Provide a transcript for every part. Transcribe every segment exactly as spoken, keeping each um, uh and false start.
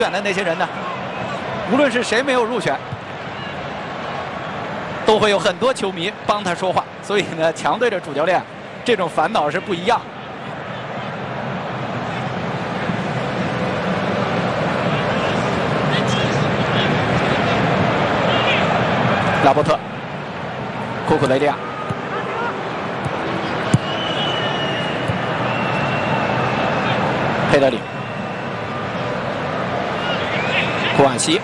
选的那些人呢，无论是谁没有入选，都会有很多球迷帮他说话。所以呢，强队的主教练这种烦恼是不一样。拉波特、库库雷利亚、佩德里、库瓦西、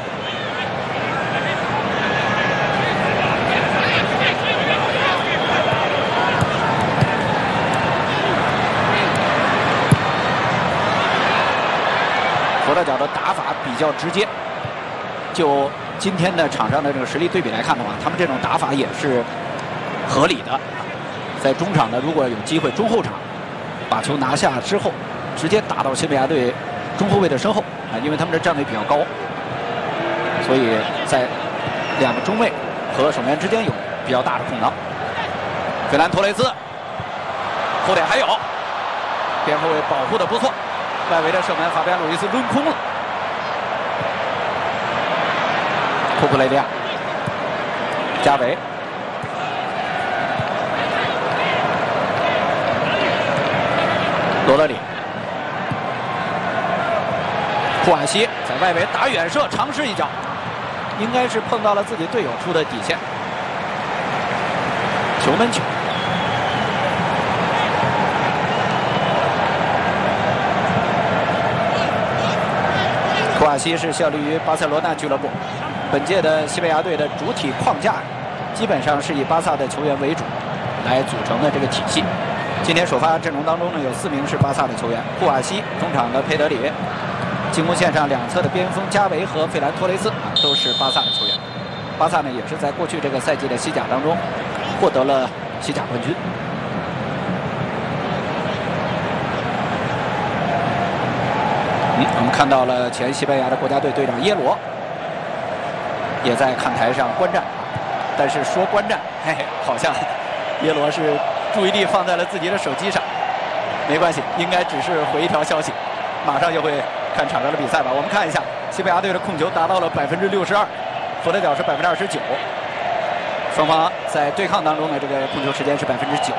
佛得角的打法比较直接，就今天的场上的这个实力对比来看的话，他们这种打法也是合理的。在中场呢，如果有机会，中后场把球拿下之后，直接打到西班牙队中后卫的身后啊，因为他们的站位比较高，所以在两个中卫和守门员之间有比较大的空档。费兰托雷斯后点还有，边后卫保护的不错，外围的射门法比安·鲁伊斯抡空了。库库雷利亚、加维、罗德里、库瓦西在外围打远射，尝试一脚，应该是碰到了自己队友出的底线，球门球。库瓦西是效力于巴塞罗那俱乐部。本届的西班牙队的主体框架基本上是以巴萨的球员为主来组成的这个体系。今天首发阵容当中呢，有四名是巴萨的球员：库瓦西、中场的佩德里，进攻线上两侧的边锋加维和费兰托雷斯啊，都是巴萨的球员。巴萨呢也是在过去这个赛季的西甲当中获得了西甲冠军。嗯，我们看到了前西班牙的国家队队长耶罗。也在看台上观战，但是说观战，嘿嘿，好像耶罗是注意力放在了自己的手机上。没关系，应该只是回一条消息，马上就会看场上的比赛吧。我们看一下，西班牙队的控球达到了百分之六十二，佛得角是百分之二十九。双方在对抗当中的这个控球时间是百分之九。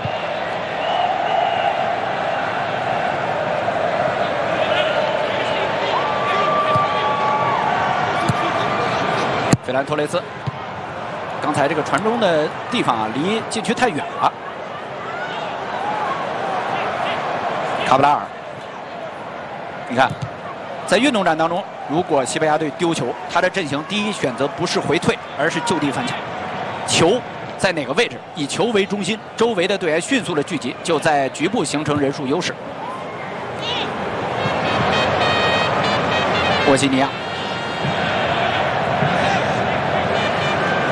费兰托雷斯，刚才这个传中的地方啊，离禁区太远了。卡布拉尔，你看，在运动战当中，如果西班牙队丢球，他的阵型第一选择不是回退，而是就地反抢。球在哪个位置，以球为中心，周围的队员迅速的聚集，就在局部形成人数优势。沃西尼亚。